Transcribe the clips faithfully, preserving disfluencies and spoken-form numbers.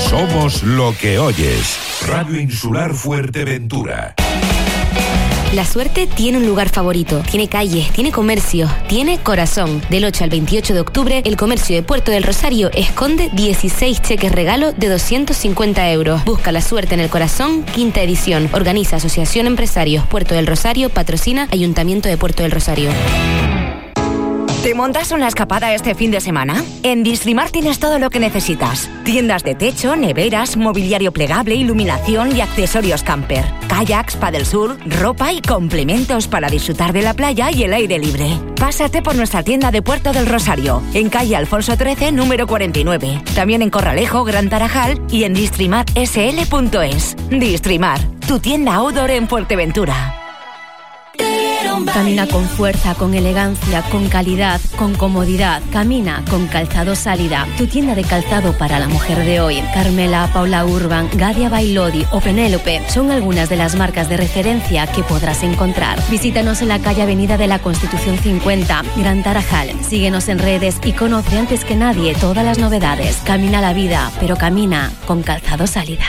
Somos lo que oyes. Radio Insular Fuerteventura. La suerte tiene un lugar favorito, tiene calles, tiene comercio, tiene corazón. Del ocho al veintiocho de octubre, el comercio de Puerto del Rosario esconde dieciséis cheques regalo de doscientos cincuenta euros. Busca la suerte en el corazón, quinta edición. Organiza Asociación Empresarios Puerto del Rosario, patrocina Ayuntamiento de Puerto del Rosario. ¿Te montas una escapada este fin de semana? En Distrimar tienes todo lo que necesitas. Tiendas de techo, neveras, mobiliario plegable, iluminación y accesorios camper. Kayaks, paddlesur, ropa y complementos para disfrutar de la playa y el aire libre. Pásate por nuestra tienda de Puerto del Rosario, en calle Alfonso trece, número cuarenta y nueve. También en Corralejo, Gran Tarajal y en distrimar s l punto es. Distrimar, tu tienda outdoor en Fuerteventura. Camina con fuerza, con elegancia, con calidad, con comodidad. Camina con Calzado Sálida, tu tienda de calzado para la mujer de hoy. Carmela, Paula Urban, Gadia Bailodi o Penélope son algunas de las marcas de referencia que podrás encontrar. Visítanos en la calle Avenida de la Constitución cincuenta, Gran Tarajal. Síguenos en redes y conoce antes que nadie todas las novedades. Camina la vida, pero camina con Calzado Sálida.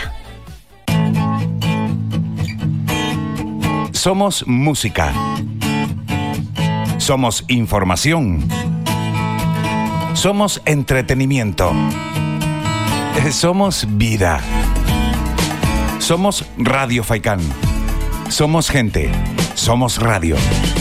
Somos música. Somos información. Somos entretenimiento. Somos vida. Somos Radio Faikán. Somos gente. Somos radio.